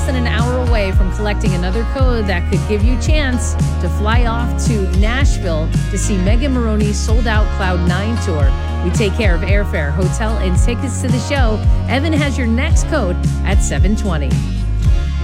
than an hour away from collecting another code that could give you a chance to fly off to Nashville to see Megan Moroney's sold-out Cloud9 tour. We take care of airfare, hotel, and tickets to the show. Evan has your next code at 7:20.